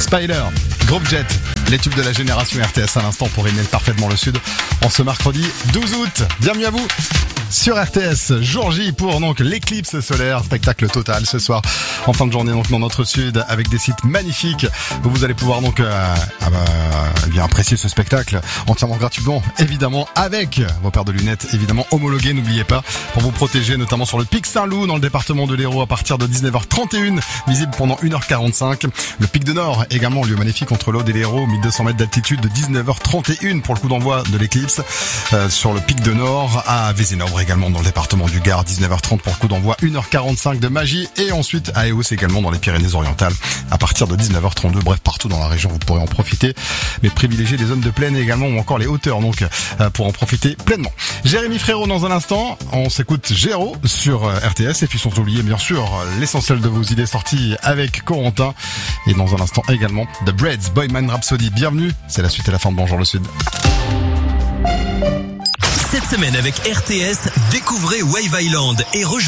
Spider, Groupe Jet, les tubes de la génération RTS à l'instant pour hymner parfaitement le Sud en ce mercredi 12 août. Bienvenue à vous sur RTS, jour J pour donc l'éclipse solaire, spectacle total ce soir en fin de journée donc dans notre Sud avec des sites magnifiques où vous allez pouvoir donc bien apprécier ce spectacle entièrement gratuitement évidemment avec vos paires de lunettes évidemment homologuées, n'oubliez pas, pour vous protéger notamment sur le pic Saint-Loup dans le département de l'Hérault à partir de 19h31, visible pendant 1h45. Le pic de Nord également, lieu magnifique entre l'Aude et l'Hérault, 1200 mètres d'altitude de 19h31 pour le coup d'envoi de l'éclipse sur le pic de Nord à Vézénobres également dans le département du Gard, 19h30 pour le coup d'envoi, 1h45 de magie et ensuite à Eos également dans les Pyrénées-Orientales à partir de 19h32. Bref, partout dans la région vous pourrez en profiter, mais privilégiez les zones de plaine également ou encore les hauteurs donc pour en profiter pleinement. Jérémy Frérot dans un instant, on s'écoute Géraud sur RTS et puis sans oublier bien sûr l'essentiel de vos idées sorties avec Corentin et dans un instant également The Breads, Bohemian Rhapsody. Bienvenue, c'est la suite et la fin de Bonjour le Sud. Cette semaine avec RTS, découvrez Wave Island et rejoignez